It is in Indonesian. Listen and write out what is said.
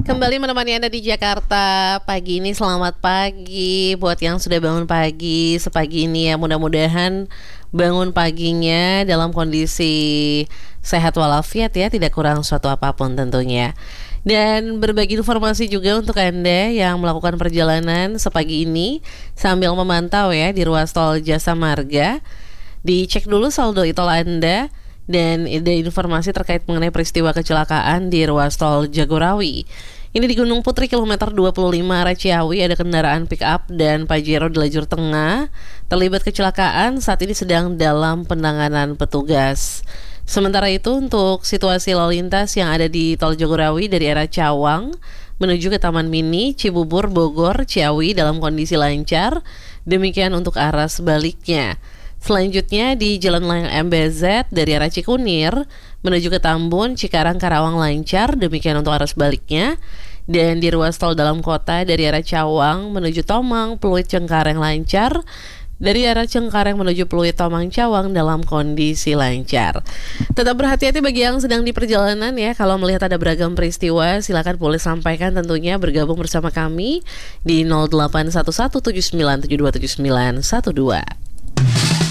Kembali menemani Anda di Jakarta pagi ini. Selamat pagi buat yang sudah bangun pagi sepagi ini ya. Mudah-mudahan bangun paginya dalam kondisi sehat walafiat ya, tidak kurang suatu apapun tentunya. Dan berbagi informasi juga untuk Anda yang melakukan perjalanan sepagi ini sambil memantau ya di ruas tol Jasa Marga. Dicek dulu saldo e-tol Anda dan ada informasi terkait mengenai peristiwa kecelakaan di ruas tol Jagorawi. Ini di Gunung Putri kilometer 25 arah Ciawi, ada kendaraan pick up dan Pajero di lajur tengah terlibat kecelakaan, saat ini sedang dalam penanganan petugas. Sementara itu untuk situasi lalu lintas yang ada di tol Jagorawi dari arah Cawang menuju ke Taman Mini, Cibubur, Bogor, Ciawi dalam kondisi lancar. Demikian untuk arah sebaliknya. Selanjutnya di Jalan Layang MBZ dari arah Cikunir menuju ke Tambun, Cikarang, Karawang lancar, demikian untuk arah sebaliknya. Dan di ruas tol dalam kota dari arah Cawang menuju Tomang, Pluit, Cengkareng lancar. Dari arah Cengkareng menuju Pluit, Tomang, Cawang dalam kondisi lancar. Tetap berhati-hati bagi yang sedang di perjalanan ya. Kalau melihat ada beragam peristiwa, silakan boleh sampaikan tentunya, bergabung bersama kami di 081179727912.